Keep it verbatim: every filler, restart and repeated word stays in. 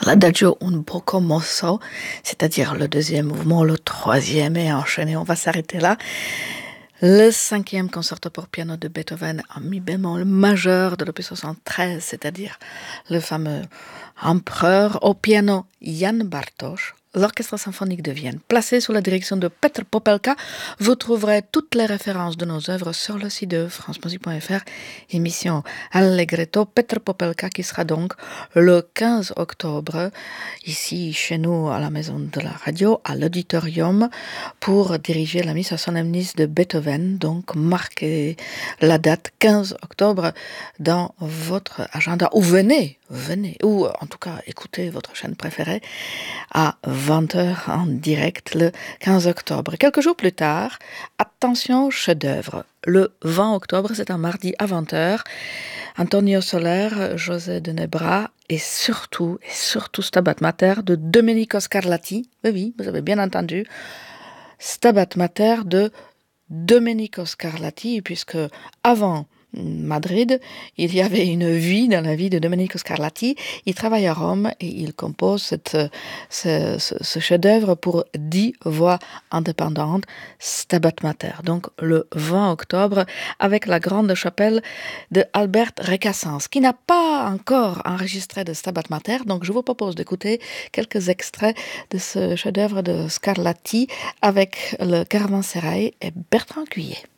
l'Adagio un poco mosso, c'est-à-dire le deuxième mouvement, le troisième est enchaîné. On va s'arrêter là. Le cinquième concerto pour piano de Beethoven en mi bémol majeur de l'opus soixante-treize, c'est-à-dire le fameux empereur au piano Jan Bartoš. L'Orchestre symphonique de Vienne, placé sous la direction de Petr Popelka. Vous trouverez toutes les références de nos œuvres sur le site de france musique point f r. Émission Allegretto, Petr Popelka, qui sera donc le quinze octobre, ici chez nous à la maison de la radio, à l'auditorium, pour diriger la missa solemnis de Beethoven. Donc marquez la date quinze octobre dans votre agenda, ou venez, venez, ou en tout cas écoutez votre chaîne préférée à vingt heures en direct le quinze octobre. Quelques jours plus tard, attention, chef-d'œuvre. Le vingt octobre, c'est un mardi à vingt heures. Antonio Soler, José de Nebra et surtout, et surtout Stabat Mater de Domenico Scarlatti. Oui, oui, vous avez bien entendu. Stabat Mater de Domenico Scarlatti, puisque avant Madrid, il y avait une vie dans la vie de Domenico Scarlatti. Il travaille à Rome et il compose cette, ce, ce, ce chef-d'œuvre pour dix voix indépendantes, Stabat Mater. Donc le vingt octobre, avec la grande chapelle de Albert Recasens, qui n'a pas encore enregistré de Stabat Mater. Donc je vous propose d'écouter quelques extraits de ce chef-d'œuvre de Scarlatti avec le Caravansérail et Bertrand Cuillet.